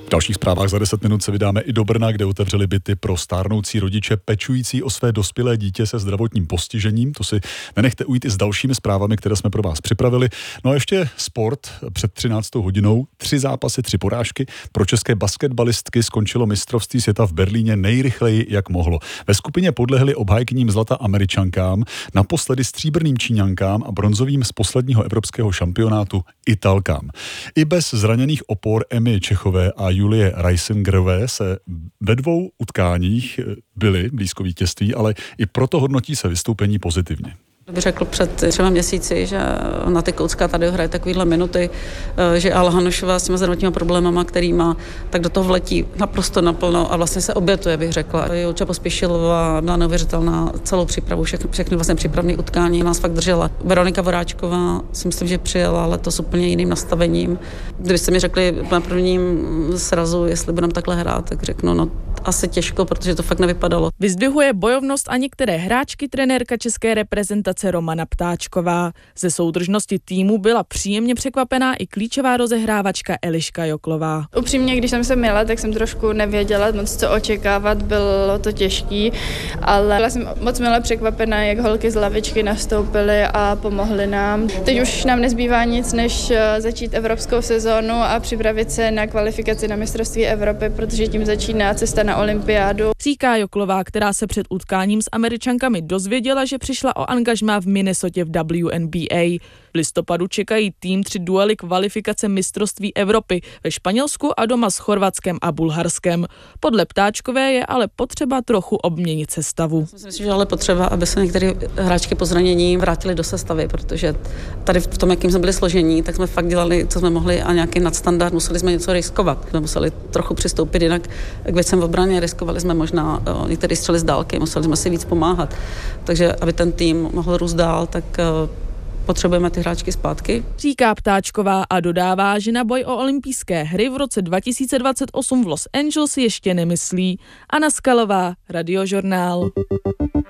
V dalších zprávách za 10 minut se vydáme i do Brna, kde otevřeli byty pro stárnoucí rodiče pečující o své dospělé dítě se zdravotním postižením. To si nenechte ujít i s dalšími zprávami, které jsme pro vás připravili. No a ještě sport před 13. hodinou. 3 zápasy, 3 porážky. Pro české basketbalistky skončilo mistrovství světa v Berlíně nejrychleji, jak mohlo. Ve skupině podlehly obhájkyním zlata Američankám, naposledy stříbrným Číňankám a bronzovým z posledního evropského šampionátu Italkám. I bez zraněných opor Emmy Čechové a Julie Reisingerové se ve 2 utkáních byly blízko vítězství, ale i proto hodnotí se vystoupení pozitivně. Bych řekl před 3 měsíci, že na ty koucka tady hraje takovýhle minuty, že Ala Hanušová s těma zdravotníma problémama, který má, tak do toho vletí naprosto naplno a vlastně se obětuje, bych řekla. Julča Pospíšilová byla neuvěřitelná celou přípravu, všechny vlastně přípravné utkání nás fakt držela. Veronika Voráčková si myslím, že přijela letos úplně jiným nastavením. Kdybyste mi řekli na prvním srazu, jestli budeme takhle hrát, tak řeknu, no asi těžko, protože to fakt nevypadalo. Vyzdvihuje bojovnost a některé hráčky trenérka české reprezentace Romana Ptáčková. Ze soudržnosti týmu byla příjemně překvapená i klíčová rozehrávačka Eliška Joklová. Upřímně, když jsem se měla, tak jsem trošku nevěděla moc co očekávat, bylo to těžký, ale byla jsem moc milé překvapená, jak holky z lavičky nastoupily a pomohly nám. Teď už nám nezbývá nic, než začít evropskou sezónu a připravit se na kvalifikaci na mistrovství Evropy, protože tím začíná cesta na olympiádu. Říká Joklová, která se před utkáním s Američankami dozvěděla, že přišla o angažmá v Minnesotě v WNBA. V listopadu čekají tým 3 duely kvalifikace mistrovství Evropy ve Španělsku a doma s Chorvatskem a Bulharskem. Podle Ptáčkové je ale potřeba trochu obměnit sestavu. Myslím si, že ale potřeba, aby se některé hráčky po zranění vrátily do sestavy, protože tady v tom, jakým jsme byli složení, tak jsme fakt dělali, co jsme mohli a nějaký nadstandard, museli jsme něco riskovat. Jsme museli trochu přistoupit jinak k věcem v obraně, riskovali jsme možná některé střely z dálky, museli jsme si víc pomáhat. Takže aby ten tým mohl růst dál, tak potřebujeme ty hráčky zpátky. Říká Ptáčková a dodává, že na boj o olympijské hry v roce 2028 v Los Angeles ještě nemyslí. Anna Skalová, Radiožurnál.